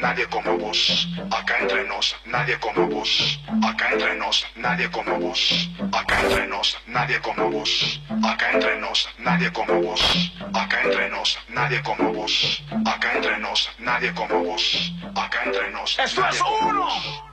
nadie como vos. Acá entre nos, nadie como vos. Acá entre nos, nadie como vos. Acá entre nos, nadie como vos. Acá entre nos, nadie como vos. Acá entre nos, nadie como vos. Acá entre nos, nadie como vos. Acá entre nos. ¡Esto es uno!